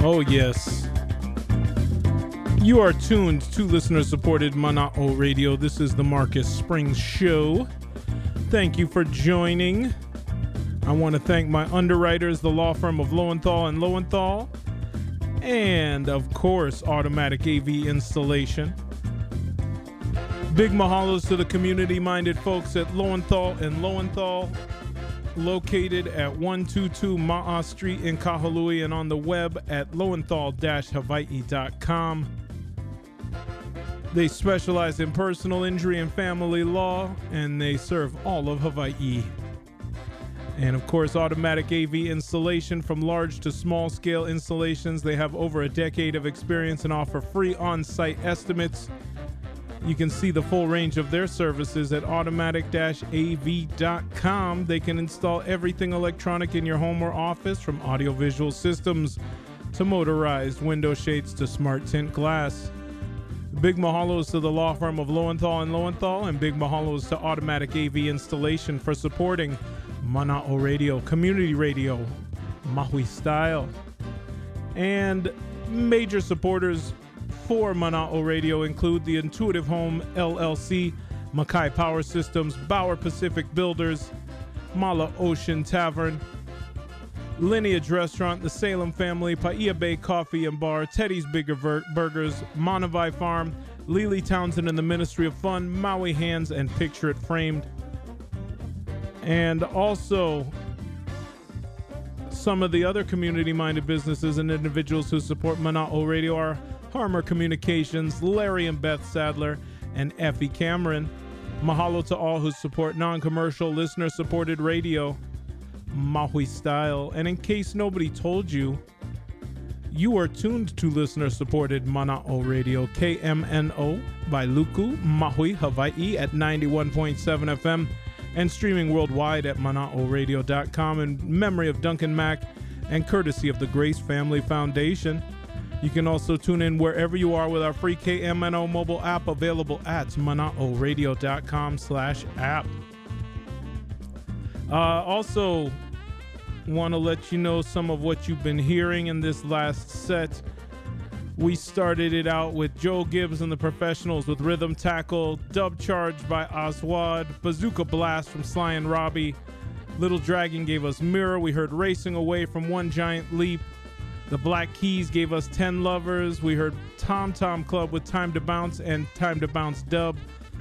Oh, yes. You are tuned to listener-supported Mana'o Radio. This is the Marcus Springs Show. Thank you for joining. I want to thank my underwriters, the law firm of Lowenthal and Lowenthal, and, of course, Automatic AV Installation. Big mahalos to the community-minded folks at Lowenthal and Lowenthal, located at 122 Ma'a Street in Kahului and on the web at lowenthal-hawaii.com. They specialize in personal injury and family law, and they serve all of Hawaii. And of course, Automatic AV Installation, from large to small scale installations. They have over a decade of experience and offer free on-site estimates. You can see the full range of their services at automatic-av.com. They can install everything electronic in your home or office, from audiovisual systems to motorized window shades to smart tint glass. Big mahalos to the law firm of Lowenthal and Lowenthal, and big mahalos to Automatic AV Installation for supporting Mana'o Radio, community radio, Maui style. And major supporters for Mana'o Radio include the Intuitive Home LLC, Makai Power Systems, Bauer Pacific Builders, Mala Ocean Tavern, Lineage Restaurant, the Salem Family, Paia Bay Coffee and Bar, Teddy's Bigger Burgers, Monavai Farm, Lily Townsend and the Ministry of Fun, Maui Hands, and Picture It Framed. And also some of the other community-minded businesses and individuals who support Mana'o Radio are Harmer Communications, Larry and Beth Sadler, and Effie Cameron. Mahalo to all who support non-commercial, listener-supported radio, Maui style. And in case nobody told you, you are tuned to listener-supported Mana'o Radio, KMNO by Luku, Maui, Hawaii at 91.7 FM, and streaming worldwide at mana'oradio.com in memory of Duncan Mack and courtesy of the Grace Family Foundation. You can also tune in wherever you are with our free KMNO mobile app, available at mana'oradio.com/app. Also want to let you know some of what you've been hearing in this last set. We started it out with Joe Gibbs and the Professionals with Rhythm Tackle, Dub Charge by Aswad, Bazooka Blast from Sly and Robbie, Little Dragon gave us Mirror, we heard Racing Away from One Giant Leap, the Black Keys gave us 10 Lovers, we heard Tom Tom Club with Time to Bounce and Time to Bounce Dub.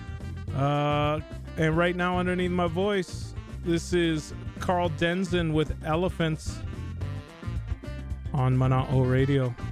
And right now underneath my voice, this is Carl Denson with Elephants on Mana'o Radio.